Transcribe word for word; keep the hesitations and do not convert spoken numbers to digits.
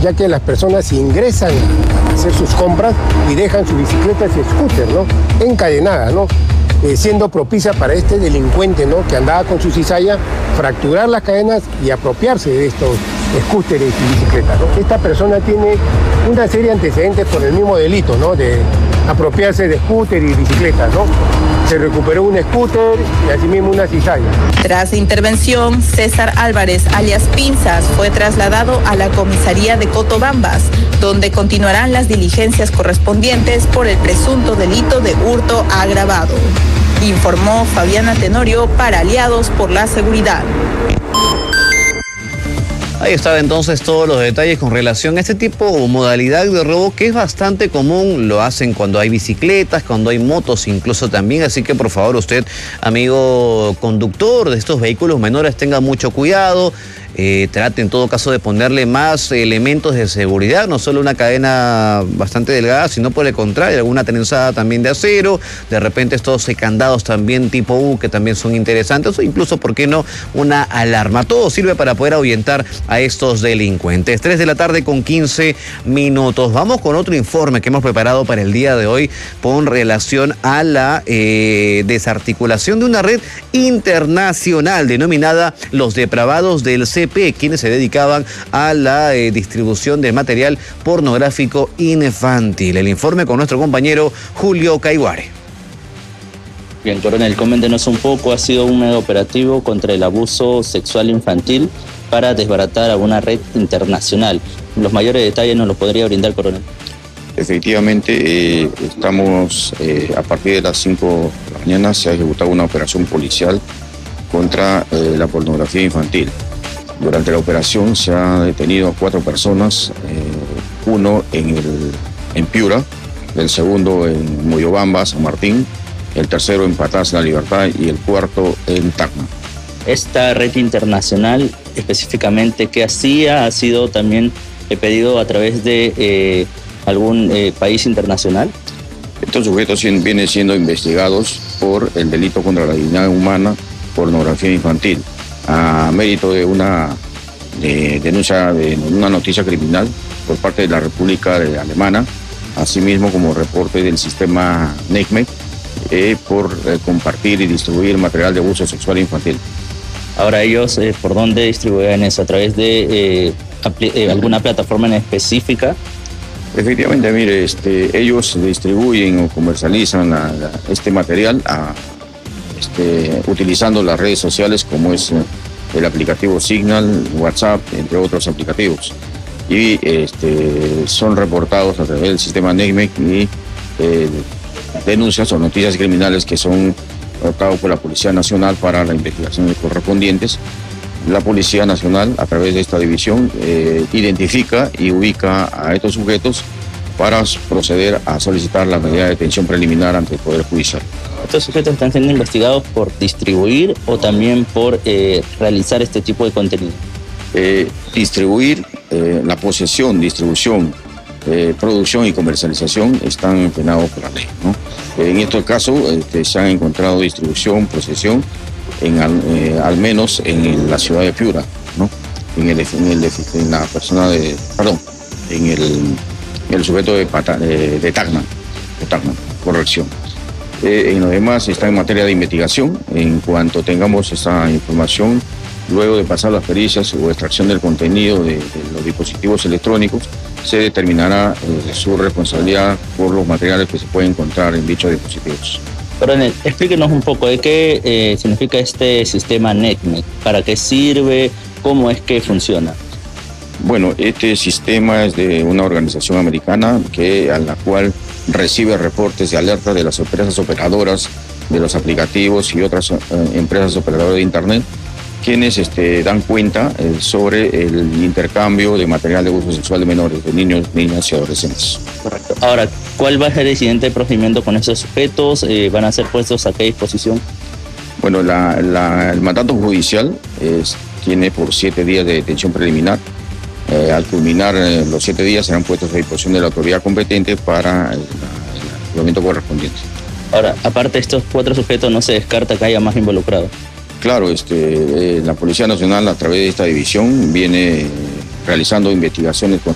ya que las personas ingresan a hacer sus compras y dejan sus bicicletas y scooter, ¿no? Encadenadas, ¿no? Eh, siendo propicia para este delincuente, ¿no?, que andaba con su cizalla, fracturar las cadenas y apropiarse de estos scooters y bicicletas, ¿no? Esta persona tiene una serie de antecedentes por el mismo delito, ¿no?, de apropiarse de scooter y bicicletas, ¿no? Se recuperó un scooter y asimismo una cizalla. Tras la intervención, César Álvarez, alias Pinzas, fue trasladado a la comisaría de Cotobambas, donde continuarán las diligencias correspondientes por el presunto delito de hurto agravado. Informó Fabiana Tenorio para Aliados por la Seguridad. Ahí estaba entonces todos los detalles con relación a este tipo o modalidad de robo que es bastante común. Lo hacen cuando hay bicicletas, cuando hay motos incluso también. Así que por favor usted, amigo conductor de estos vehículos menores, tenga mucho cuidado. Eh, trate en todo caso de ponerle más elementos de seguridad, no solo una cadena bastante delgada, sino por el contrario, alguna trenzada también de acero, de repente estos candados también tipo U que también son interesantes, o incluso, ¿por qué no?, una alarma. Todo sirve para poder ahuyentar a estos delincuentes. tres de la tarde con quince minutos. Vamos con otro informe que hemos preparado para el día de hoy con relación a la eh, desarticulación de una red internacional denominada Los Depravados del C P, quienes se dedicaban a la eh, distribución de material pornográfico infantil. El informe con nuestro compañero Julio Caiguare. Bien, coronel, coméntenos un poco. Ha sido un mega operativo contra el abuso sexual infantil para desbaratar a una red internacional. Los mayores detalles nos los podría brindar, coronel. Efectivamente, eh, estamos eh, a partir de las cinco de la mañana se ha ejecutado una operación policial contra eh, la pornografía infantil. Durante la operación se ha detenido a cuatro personas, eh, uno en, el, en Piura, el segundo en Moyobamba, San Martín, el tercero en Patás, La Libertad y el cuarto en Tacna. Esta red internacional, específicamente, ¿qué hacía? ¿Ha sido también eh, pedido a través de eh, algún eh, país internacional? Estos sujetos vienen siendo investigados por el delito contra la dignidad humana, pornografía infantil, a mérito de una de denuncia de una noticia criminal por parte de la República Alemana, asimismo como reporte del sistema NECMEC eh, por eh, compartir y distribuir material de abuso sexual infantil. Ahora ellos, eh, ¿por dónde distribuyen eso? ¿A través de eh, eh, alguna plataforma en específica? Efectivamente, mire, este, ellos distribuyen o comercializan la, la, este material a Este, utilizando las redes sociales como es el aplicativo Signal, WhatsApp, entre otros aplicativos. Y este, son reportados a través del sistema NECMEC y eh, denuncias o noticias criminales que son adoptados por la Policía Nacional para las investigaciones correspondientes. La Policía Nacional, a través de esta división, eh, identifica y ubica a estos sujetos para proceder a solicitar la medida de detención preliminar ante el Poder Judicial. ¿Estos sujetos están siendo investigados por distribuir o también por eh, realizar este tipo de contenido? Eh, distribuir, eh, la posesión, distribución, eh, producción y comercialización están penados por la ley, ¿no? Eh, en este caso este, se han encontrado distribución, posesión, en al, eh, al menos en la ciudad de Piura, ¿no? En, el, en, el, en la persona de, perdón, en el, el sujeto de, Pata, de, de Tacna, de Tacna, corrección. Eh, en lo demás está en materia de investigación. En cuanto tengamos esa información, luego de pasar las pericias o extracción del contenido de, de los dispositivos electrónicos, se determinará eh, su responsabilidad por los materiales que se pueden encontrar en dichos dispositivos. Coronel, explíquenos un poco de qué eh, significa este sistema NECMEC, para qué sirve, cómo es que funciona. Bueno, este sistema es de una organización americana que, a la cual recibe reportes de alerta de las empresas operadoras de los aplicativos y otras eh, empresas operadoras de Internet, quienes este, dan cuenta eh, sobre el intercambio de material de uso sexual de menores, de niños, niñas y adolescentes. Correcto. Ahora, ¿cuál va a ser el siguiente procedimiento con estos sujetos? Eh, ¿Van a ser puestos a qué disposición? Bueno, la, la, el mandato judicial es, tiene por siete días de detención preliminar. Eh, al culminar eh, los siete días serán puestos a disposición de la autoridad competente para el, el momento correspondiente. Ahora, aparte de estos cuatro sujetos, ¿no se descarta que haya más involucrados? Claro, este, eh, la Policía Nacional, a través de esta división, viene realizando investigaciones con